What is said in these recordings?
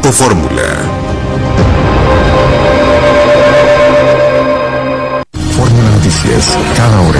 Grupo Fórmula. Fórmula Noticias, cada hora.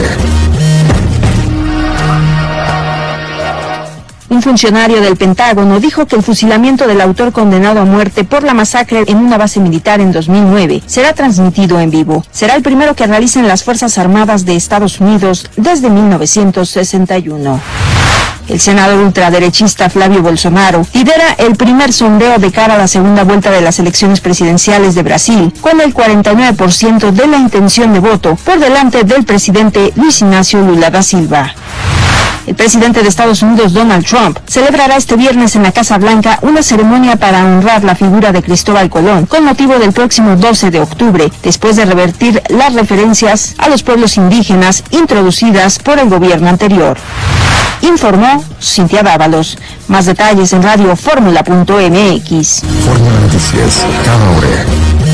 Un funcionario del Pentágono dijo que el fusilamiento del autor condenado a muerte por la masacre en una base militar en 2009 será transmitido en vivo. Será el primero que realicen las Fuerzas Armadas de Estados Unidos desde 1961. El senador ultraderechista Flavio Bolsonaro lidera el primer sondeo de cara a la segunda vuelta de las elecciones presidenciales de Brasil, con el 49% de la intención de voto por delante del presidente Luis Ignacio Lula da Silva. El presidente de Estados Unidos, Donald Trump, celebrará este viernes en la Casa Blanca una ceremonia para honrar la figura de Cristóbal Colón con motivo del próximo 12 de octubre, después de revertir las referencias a los pueblos indígenas introducidas por el gobierno anterior. Informó Cintia Dávalos. Más detalles en radioformula.mx. Fórmula Noticias, cada hora.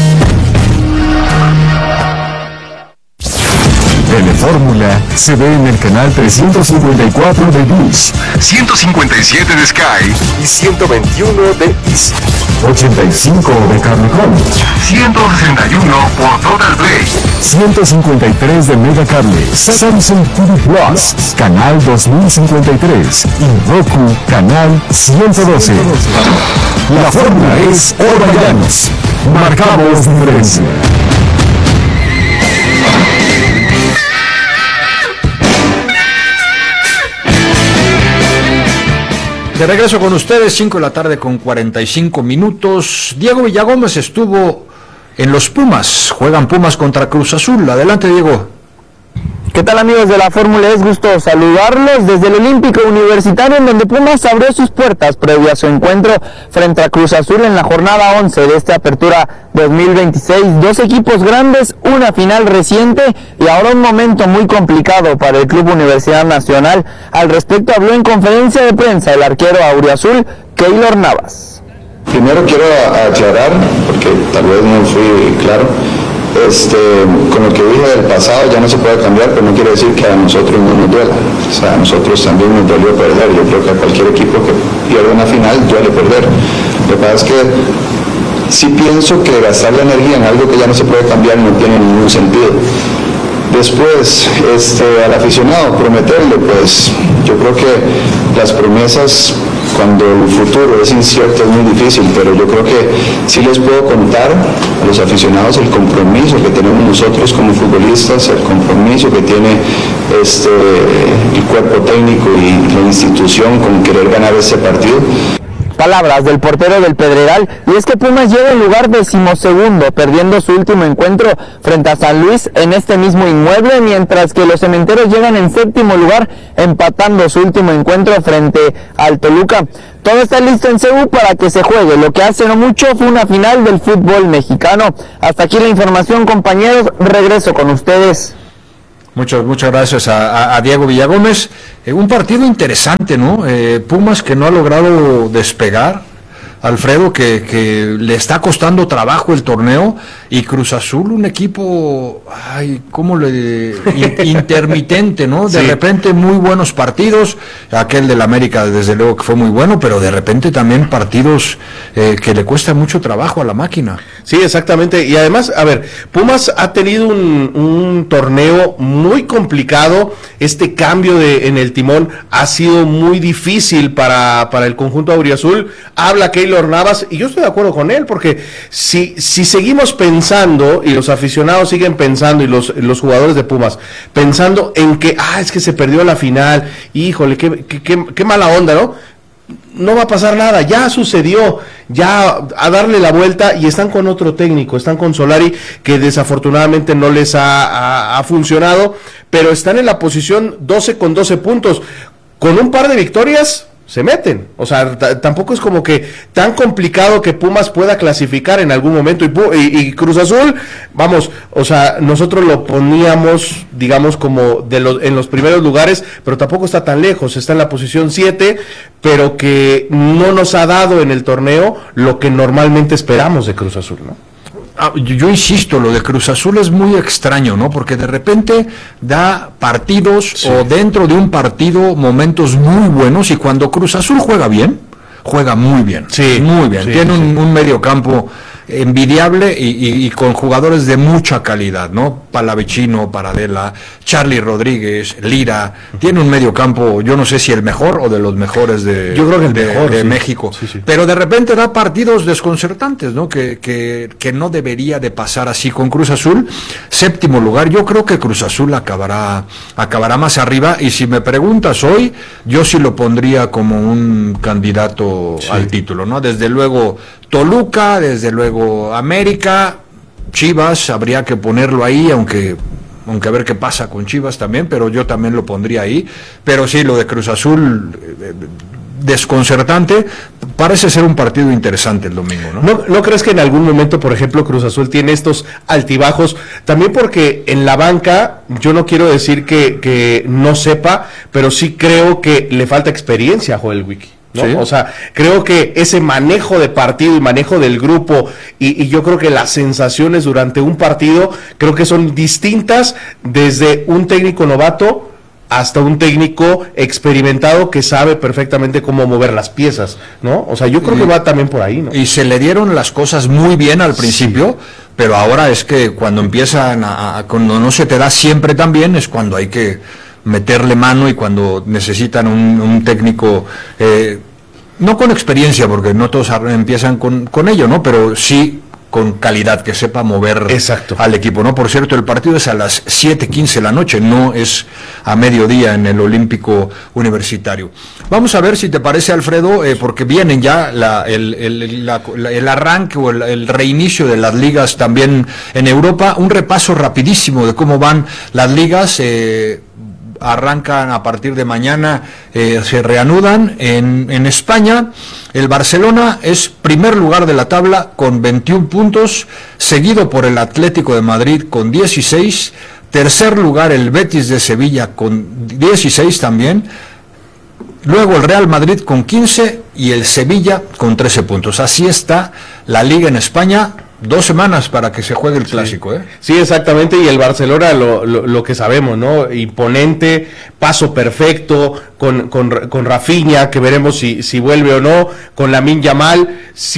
Telefórmula se ve en el canal 354 de Dish, 157 de Sky y 121 de East, 85 de Cablecom, 161 por Total Play, 153 de Megacable, Samsung TV Plus, canal 2053 y Roku, canal 112. La fórmula es Orbañanos. Marcamos diferencia. De regreso con ustedes, 5 de la tarde con 45 minutos. Diego Villagómez estuvo en los Pumas. Juegan Pumas contra Cruz Azul. Adelante, Diego. ¿Qué tal, amigos de la Fórmula? Es gusto saludarlos desde el Olímpico Universitario, en donde Pumas abrió sus puertas previo a su encuentro frente a Cruz Azul en la jornada 11 de esta apertura 2026. Dos equipos grandes, una final reciente y ahora un momento muy complicado para el Club Universidad Nacional. Al respecto habló en conferencia de prensa el arquero auriazul, Keylor Navas. Primero quiero aclarar, porque tal vez no fui claro, con lo que dije del pasado ya no se puede cambiar, pero no quiere decir que a nosotros no nos duela. O sea, a nosotros también nos dolió perder. Yo creo que a cualquier equipo que pierde una final duele perder. Lo que pasa es que sí pienso que gastar la energía en algo que ya no se puede cambiar no tiene ningún sentido. Después, al aficionado, prometerle, pues yo creo que las promesas, cuando el futuro es incierto, es muy difícil, pero yo creo que sí les puedo contar a los aficionados el compromiso que tenemos nosotros como futbolistas, el compromiso que tiene el cuerpo técnico y la institución con querer ganar este partido. Palabras del portero del Pedregal, y es que Pumas llega en lugar 12º, perdiendo su último encuentro frente a San Luis en este mismo inmueble, mientras que los cementeros llegan en 7º lugar, empatando su último encuentro frente al Toluca. Todo está listo en CU para que se juegue. Lo que hace no mucho fue una final del fútbol mexicano. Hasta aquí la información, compañeros. Regreso con ustedes. Muchas gracias a Diego Villagómez. Un partido interesante, ¿no? Pumas que no ha logrado despegar. Alfredo, que le está costando trabajo el torneo, y Cruz Azul, un equipo, intermitente, ¿no? De repente muy buenos partidos, aquel del América desde luego que fue muy bueno, pero de repente también partidos que le cuesta mucho trabajo a la máquina. Sí, exactamente, y además, a ver, Pumas ha tenido un torneo muy complicado. Este cambio en el timón ha sido muy difícil para el conjunto auriazul. Habla Keylor Navas, y yo estoy de acuerdo con él, porque si seguimos pensando, y los aficionados siguen pensando, y los jugadores de Pumas pensando en que, es que se perdió la final, híjole, qué mala onda, ¿no? No va a pasar nada, ya sucedió, ya a darle la vuelta, y están con otro técnico, están con Solari, que desafortunadamente no les ha funcionado, pero están en la posición 12 con 12 puntos, con un par de victorias se meten. O sea, tampoco es como que tan complicado que Pumas pueda clasificar en algún momento, y Cruz Azul, vamos, o sea, nosotros lo poníamos, digamos, como en los primeros lugares, pero tampoco está tan lejos, está en la posición 7, pero que no nos ha dado en el torneo lo que normalmente esperamos de Cruz Azul, ¿no? Yo insisto, lo de Cruz Azul es muy extraño, ¿no? Porque de repente da partidos, o dentro de un partido momentos muy buenos, y cuando Cruz Azul juega bien, juega muy bien, muy bien. Tiene un medio campo envidiable y con jugadores de mucha calidad, ¿no? Palavicino, Paradela, Charlie Rodríguez, Lira. Tiene un medio campo, yo no sé si el mejor o de los mejores yo creo que el mejor, de México. Sí. Pero de repente da partidos desconcertantes, ¿no? Que no debería de pasar así con Cruz Azul. 7º lugar, yo creo que Cruz Azul acabará más arriba, y si me preguntas hoy, yo sí lo pondría como un candidato al título, ¿no? Desde luego Toluca, desde luego América, Chivas, habría que ponerlo ahí, aunque a ver qué pasa con Chivas también, pero yo también lo pondría ahí. Pero sí, lo de Cruz Azul, desconcertante. Parece ser un partido interesante el domingo, ¿no? ¿No crees que en algún momento, por ejemplo, Cruz Azul tiene estos altibajos? También porque en la banca, yo no quiero decir que no sepa, pero sí creo que le falta experiencia a Joel Wiki, ¿no? Sí. O sea, creo que ese manejo de partido y manejo del grupo y yo creo que las sensaciones durante un partido creo que son distintas desde un técnico novato hasta un técnico experimentado que sabe perfectamente cómo mover las piezas, ¿no? O sea, yo creo que va también por ahí, ¿no? Y se le dieron las cosas muy bien al principio, pero ahora es que cuando empiezan cuando no se te da siempre tan bien, es cuando hay que meterle mano, y cuando necesitan un técnico, no con experiencia, porque no todos empiezan con ello, ¿no? Pero sí con calidad, que sepa mover al equipo, ¿no? Por cierto, el partido es a las 7:15 de la noche, no es a mediodía en el Olímpico Universitario. Vamos a ver si te parece, Alfredo, porque vienen ya el arranque o el reinicio de las ligas también en Europa. Un repaso rapidísimo de cómo van las ligas. Arrancan a partir de mañana, se reanudan en España. El Barcelona es primer lugar de la tabla con 21 puntos, seguido por el Atlético de Madrid con 16, tercer lugar el Betis de Sevilla con 16 también, luego el Real Madrid con 15 y el Sevilla con 13 puntos. Así está la liga en España. 2 semanas para que se juegue el clásico, ¿eh? Sí, exactamente, y el Barcelona, lo que sabemos, ¿no? Imponente, paso perfecto, con Rafinha, que veremos si vuelve o no, con Lamine Yamal,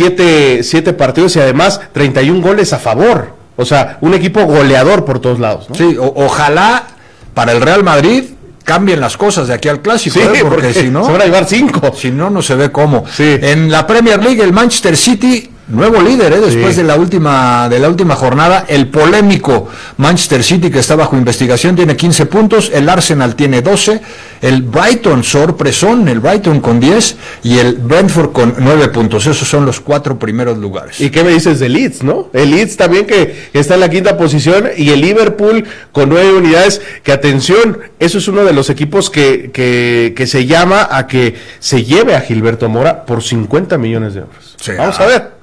7 partidos y además 31 goles a favor. O sea, un equipo goleador por todos lados, ¿no? Sí, ojalá para el Real Madrid cambien las cosas de aquí al clásico, porque si no se van a llevar 5. Si no, no se ve cómo. Sí. En la Premier League, el Manchester City, nuevo líder, después de la última jornada. El polémico Manchester City, que está bajo investigación, tiene 15 puntos, el Arsenal tiene 12, el Brighton, sorpresón, el Brighton con 10 y el Brentford con 9 puntos. Esos son los 4 primeros lugares. ¿Y qué me dices de Leeds, no? El Leeds también, que está en la 5ª posición, y el Liverpool con 9 unidades, que atención, eso es uno de los equipos que se llama a que se lleve a Gilberto Mora por 50 millones de euros. Sí, vamos a ver.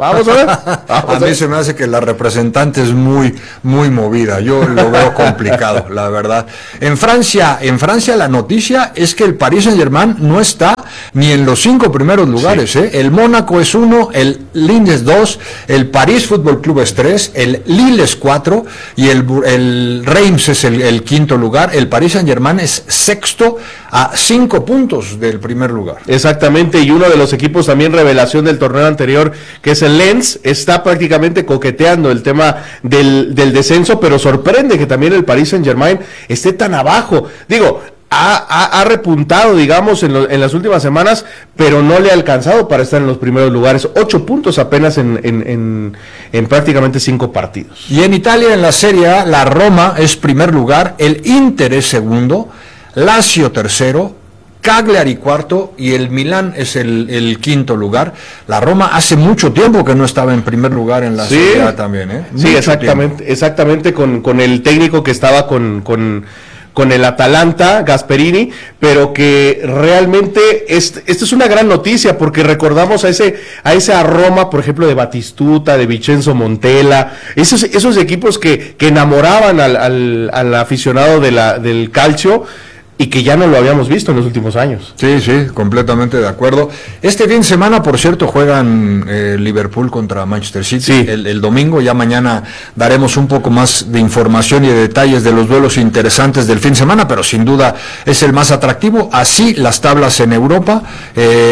A mí se me hace que la representante es muy, muy movida. Yo lo veo complicado, la verdad. En Francia la noticia es que el Paris Saint-Germain no está ni en los 5 primeros lugares, Sí. El Mónaco es 1, el Lille es 2, el París Fútbol Club es 3, el Lille es 4 y el Reims es el 5º lugar. El Paris Saint-Germain es 6º a 5 puntos del primer lugar. Exactamente, y uno de los equipos también revelación del torneo anterior, que es el Lens, está prácticamente coqueteando el tema del descenso, pero sorprende que también el Paris Saint-Germain esté tan abajo. Digo, ha repuntado, digamos, en las últimas semanas, pero no le ha alcanzado para estar en los primeros lugares. 8 puntos apenas en prácticamente 5 partidos. Y en Italia, en la Serie A, la Roma es primer lugar, el Inter es segundo, Lazio tercero, Cagliari cuarto y el Milán es el 5º lugar. La Roma hace mucho tiempo que no estaba en primer lugar en la Serie A también, ¿eh? Sí, exactamente con el técnico que estaba con el Atalanta, Gasperini, pero que realmente esta es una gran noticia, porque recordamos a esa Roma, por ejemplo, de Batistuta, de Vincenzo Montella, esos equipos que enamoraban al aficionado del calcio, y que ya no lo habíamos visto en los últimos años. Sí, completamente de acuerdo. Este fin de semana, por cierto, juegan Liverpool contra Manchester City, sí. el domingo. Ya mañana daremos un poco más de información y de detalles de los duelos interesantes del fin de semana, pero sin duda es el más atractivo. Así las tablas en Europa.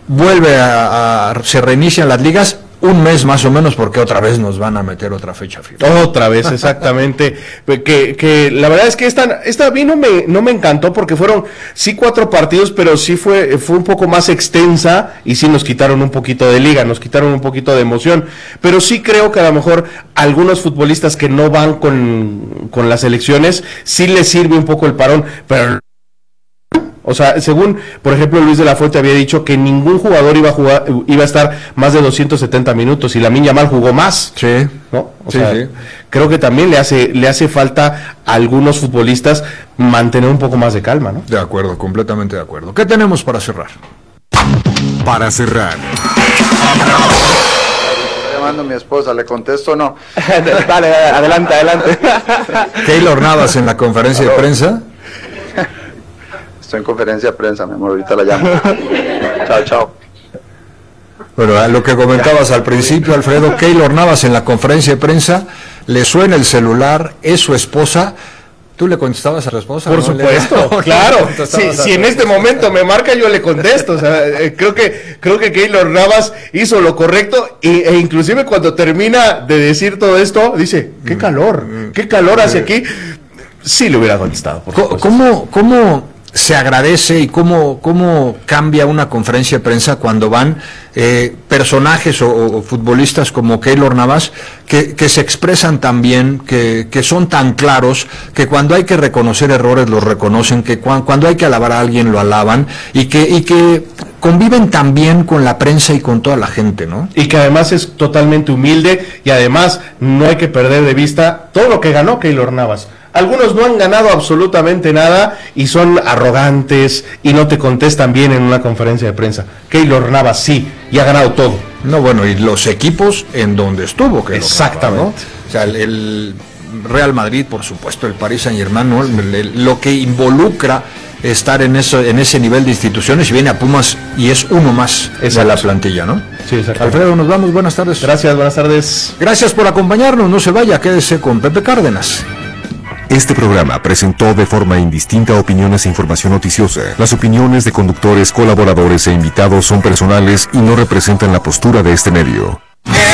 vuelve se reinician las ligas. Un mes más o menos, porque otra vez nos van a meter otra fecha FIFA. Otra vez, exactamente. que la verdad es que esta a mí no me encantó, porque fueron sí 4 partidos, pero sí fue un poco más extensa, y sí nos quitaron un poquito de liga, nos quitaron un poquito de emoción. Pero sí creo que a lo mejor algunos futbolistas que no van con las selecciones, sí les sirve un poco el parón, pero... O sea, según, por ejemplo, Luis de la Fuente había dicho que ningún jugador iba a estar más de 270 minutos, y Lamine Yamal jugó más. Sí. ¿No? O sí, sea, sí. Creo que también le hace falta a algunos futbolistas mantener un poco más de calma, ¿no? De acuerdo, completamente de acuerdo. ¿Qué tenemos para cerrar? Para cerrar, Está llamando mi esposa, ¿le contesto o no? Dale, adelante. Keylor Navas en la conferencia de prensa. Estoy en conferencia de prensa, mi amor, ahorita la llamo. Chao. Bueno, a lo que comentabas al principio, Alfredo, Keylor Navas en la conferencia de prensa, le suena el celular, es su esposa. ¿Tú le contestabas a su esposa? Por ¿no? supuesto, claro. Si en este momento me marca, yo le contesto. O sea, creo que Keylor Navas hizo lo correcto, e inclusive cuando termina de decir todo esto, dice, qué calor hace aquí. Sí le hubiera contestado, por supuesto. ¿Cómo se agradece y cómo cambia una conferencia de prensa cuando van personajes o futbolistas como Keylor Navas que se expresan tan bien, que son tan claros, que cuando hay que reconocer errores los reconocen, que cuando hay que alabar a alguien lo alaban, y que conviven tan bien con la prensa y con toda la gente, ¿no? Y que además es totalmente humilde, y además no hay que perder de vista todo lo que ganó Keylor Navas. Algunos no han ganado absolutamente nada y son arrogantes y no te contestan bien en una conferencia de prensa. Keylor Navas sí, y ha ganado todo. No, bueno, y los equipos en donde estuvo Keylor Exactamente. Navas, ¿no? O sea, el Real Madrid, por supuesto, el Paris Saint-Germain, ¿no? Lo que involucra estar en ese nivel de instituciones, y viene a Pumas y es uno más de la plantilla, ¿no? Sí, exacto. Alfredo, nos vamos, buenas tardes. Gracias, buenas tardes. Gracias por acompañarnos, no se vaya, quédese con Pepe Cárdenas. Este programa presentó de forma indistinta opiniones e información noticiosa. Las opiniones de conductores, colaboradores e invitados son personales y no representan la postura de este medio.